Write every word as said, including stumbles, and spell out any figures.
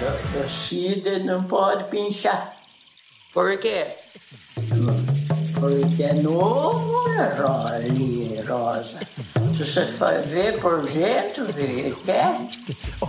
O Cid não pode pinchar. Por quê? Porque é novo, é rosa. Se você for ver por dentro, ele quer.